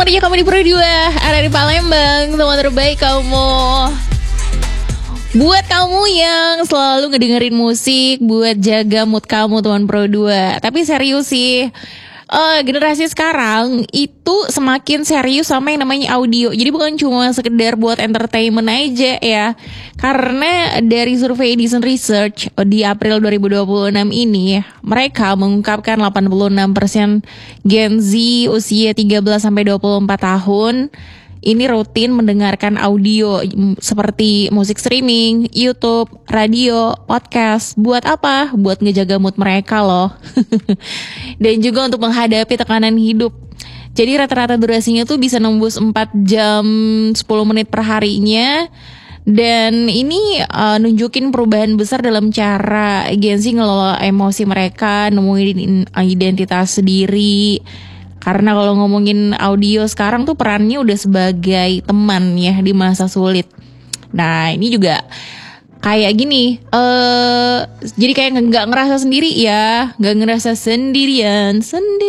Selamat datang kami di Pro 2, ada di Palembang, teman terbaik kamu. Buat kamu yang selalu ngedengerin musik, buat jaga mood kamu teman Pro 2. Tapi serius sih, generasi sekarang itu semakin serius sama yang namanya audio. Jadi bukan cuma sekedar buat entertainment aja ya. Karena dari survei Edison Research di April 2026 ini, mereka mengungkapkan 86% Gen Z usia 13-24 tahun ini rutin mendengarkan audio seperti musik streaming, YouTube, radio, podcast. Buat apa? Buat ngejaga mood mereka loh. Dan juga untuk menghadapi tekanan hidup. Jadi rata-rata durasinya tuh bisa nembus 4 jam 10 menit per harinya. Dan ini nunjukin perubahan besar dalam cara Gen Z ngelola emosi mereka, nemuin identitas sendiri. Karena kalau ngomongin audio sekarang tuh perannya udah sebagai teman ya di masa sulit. Nah ini juga kayak gini, jadi kayak nggak ngerasa sendiri ya, nggak ngerasa sendirian.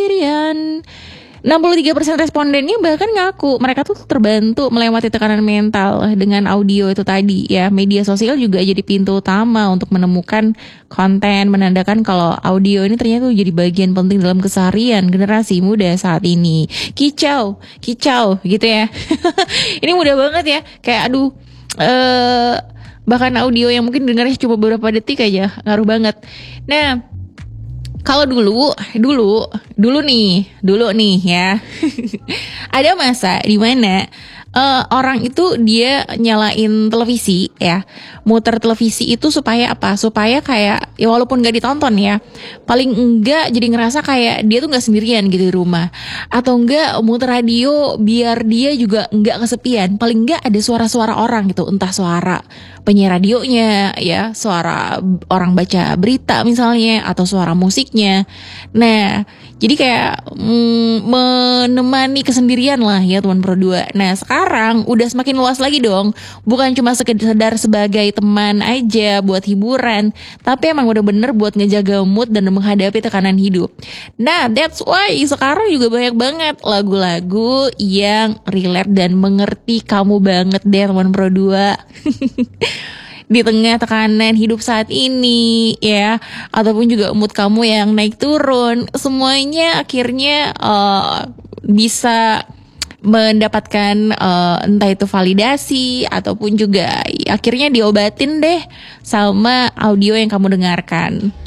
63% respondennya bahkan ngaku mereka tuh terbantu melewati tekanan mental dengan audio itu tadi ya. Media sosial juga jadi pintu utama untuk menemukan konten, menandakan kalau audio ini ternyata tuh jadi bagian penting dalam keseharian generasi muda saat ini. Kicau gitu ya. Ini mudah banget ya, kayak aduh, bahkan audio yang mungkin dengarnya cuma beberapa detik aja ngaruh banget. Nah, kalau dulu nih ya, ada masa di mana orang itu dia nyalain televisi ya, muter televisi itu supaya apa? Supaya kayak ya walaupun nggak ditonton ya, paling enggak jadi ngerasa kayak dia tuh nggak sendirian gitu di rumah, atau enggak muter radio biar dia juga nggak kesepian. Paling enggak ada suara-suara orang gitu, entah suara penyiar radionya ya, suara orang baca berita misalnya, atau suara musiknya. Nah, jadi kayak menemani kesendirian lah ya teman Pro 2. Nah, sekarang udah semakin luas lagi dong. Bukan cuma sekedar sebagai teman aja buat hiburan, tapi emang udah bener buat ngejaga mood dan menghadapi tekanan hidup. Nah, that's why sekarang juga banyak banget lagu-lagu yang relate dan mengerti kamu banget deh teman Pro 2. Di tengah tekanan hidup saat ini ya, ataupun juga mood kamu yang naik turun, semuanya akhirnya bisa mendapatkan entah itu validasi ataupun juga akhirnya diobatin deh sama audio yang kamu dengarkan.